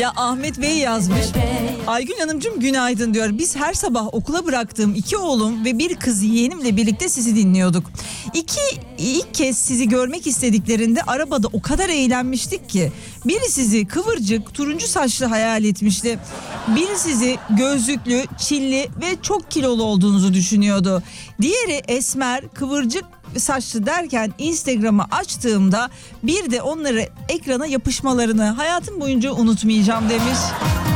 Ya Ahmet Bey yazmış. Aygül Hanımcığım günaydın diyor. Biz her sabah okula bıraktığım 2 oğlum ve bir kız yeğenimle birlikte sizi dinliyorduk. İlk kez sizi görmek istediklerinde arabada o kadar eğlenmiştik ki. Biri sizi kıvırcık, turuncu saçlı hayal etmişti. Biri sizi gözlüklü, çilli ve çok kilolu olduğunuzu düşünüyordu. Diğeri esmer, kıvırcık saçlı derken Instagram'ı açtığımda bir de onları ekrana yapışmalarını hayatım boyunca unutmayacağım demiş.